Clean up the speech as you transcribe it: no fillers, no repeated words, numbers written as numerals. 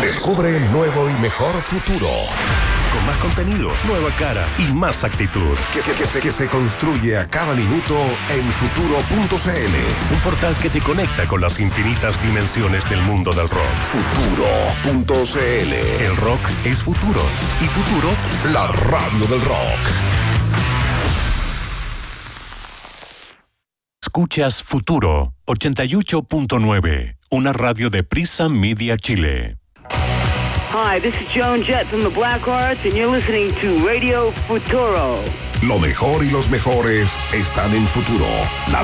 Descubre el nuevo y mejor futuro. Con más contenido, nueva cara y más actitud. Que se construye a cada minuto en futuro.cl. Un portal que te conecta con las infinitas dimensiones del mundo del rock. Futuro.cl. El rock es futuro. Y futuro, la radio del rock. Escuchas Futuro 88.9, una radio de Prisa Media Chile. Hi, this is Joan Jett from the Black Arts, and you're listening to Radio Futuro. Lo mejor y los mejores están en Futuro. La